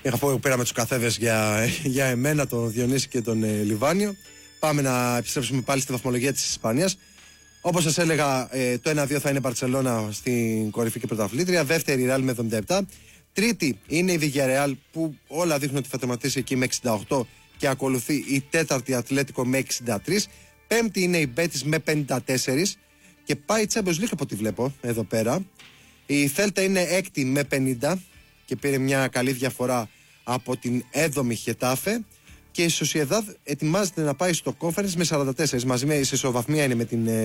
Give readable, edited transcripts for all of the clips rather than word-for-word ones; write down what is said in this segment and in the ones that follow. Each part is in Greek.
Είχα πω πήραμε τους καθέδες για εμένα, τον Διονύση και τον Λιβάνιο. Πάμε να επιστρέψουμε πάλι στη βαθμολογία της Ισπανίας. Όπως σας έλεγα, το 1-2 θα είναι Μπαρτσελώνα στην κορυφή και πρωταθλήτρια. Δεύτερη η Ρεάλ με 77. Τρίτη είναι η Villarreal που όλα δείχνουν ότι θα τερματίσει εκεί με 68 και ακολουθεί η τέταρτη Ατλέτικο με 63. Πέμπτη είναι η Μπέτις με 54 και πάει η Champions League από ό,τι βλέπω εδώ πέρα. Η Θέλτα είναι έκτη με 50 και πήρε μια καλή διαφορά από την 7η Χετάφε. Και η Σοσιεδάδ ετοιμάζεται να πάει στο Conference με 44. Μαζί με ισοβαθμία είναι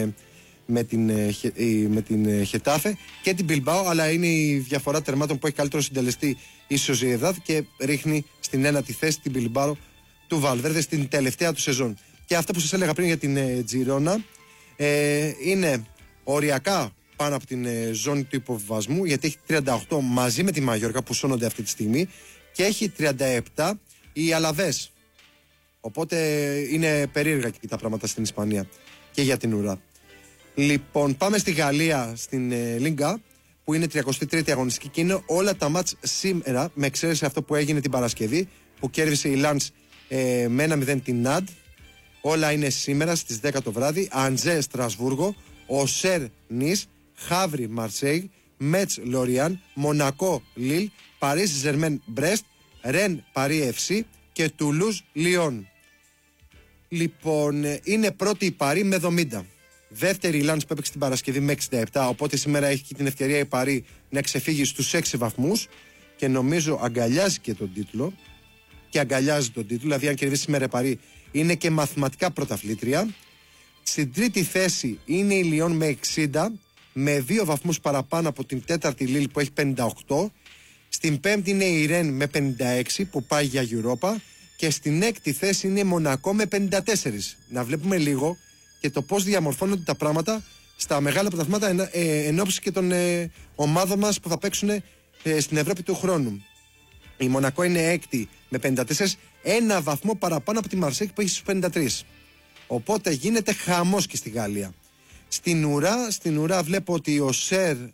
με την Χετάφε και την Bilbao, αλλά είναι η διαφορά τερμάτων που έχει καλύτερο συντελεστή η Σοσιεδάδ και ρίχνει στην ένατη θέση την Bilbao του Βαλβέρδε στην τελευταία του σεζόν. Και αυτό που σας έλεγα πριν για την Τζιρόνα είναι οριακά πάνω από την ζώνη του υποβιβασμού, γιατί έχει 38 μαζί με τη Μαγιόρκα που σώνονται αυτή τη στιγμή και έχει 37 οι Αλαβές. Οπότε είναι περίεργα και τα πράγματα στην Ισπανία και για την ουρά. Λοιπόν, πάμε στη Γαλλία, στην Λίγκα, που είναι 33η αγωνιστική και είναι όλα τα μάτς σήμερα, με εξαίρεση αυτό που έγινε την Παρασκευή, που κέρδισε η Λαντς με 1-0 την Ναντ. Όλα είναι σήμερα στις 10 το βράδυ. Αντζέ Στρασβούργο, Οσέρ Νις, Χαύρι Μαρσέιγ, Μέτς Λοριάν, Μονακό Λίλ, Παρίς Ζερμέν Μπρέστ, Ρεν Παρί Εφσί και Τουλούζ Λιόν. Λοιπόν, είναι πρώτη η Παρί με 70. Δεύτερη η Λαντς που έπαιξε την Παρασκευή με 67. Οπότε σήμερα έχει και την ευκαιρία η Παρί να ξεφύγει στους 6 βαθμούς και νομίζω αγκαλιάζει και τον τίτλο. Και αγκαλιάζει τον τίτλο. Δηλαδή, αν κερδίσει σήμερα η Παρί, είναι και μαθηματικά πρωταθλήτρια. Στην τρίτη θέση είναι η Λιόν με 60, με 2 βαθμούς παραπάνω από την τέταρτη Λίλ που έχει 58. Στην πέμπτη είναι η Ρεν με 56 που πάει για Europa. Και στην έκτη θέση είναι η Μονακό με 54. Να βλέπουμε λίγο και το πώς διαμορφώνονται τα πράγματα στα μεγάλα πρωταθλήματα εν ώψη και των ομάδων μας που θα παίξουν στην Ευρώπη του χρόνου. Η Μονακό είναι έκτη με 54, 1 βαθμό παραπάνω από τη Μαρσέικ που έχει στους 53. Οπότε γίνεται χαμός και στη Γαλλία. Στην ουρά βλέπω ότι ο Σερ